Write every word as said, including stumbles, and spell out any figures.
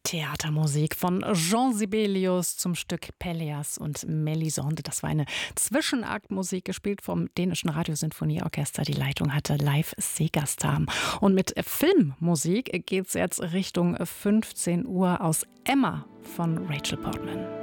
Theatermusik von Jean Sibelius zum Stück Pelléas und Mélisande. Das war eine Zwischenaktmusik, gespielt vom dänischen Radiosinfonieorchester. Die Leitung hatte Leif Segerstam. Und mit Filmmusik geht es jetzt Richtung fünfzehn Uhr aus Emma von Rachel Portman.